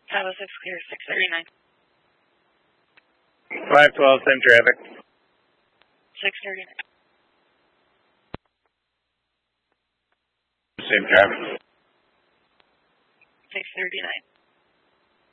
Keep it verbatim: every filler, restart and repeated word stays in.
Tower six clear, six thirty-nine. five twelve, same traffic. six thirty-nine. Same traffic. six thirty-nine.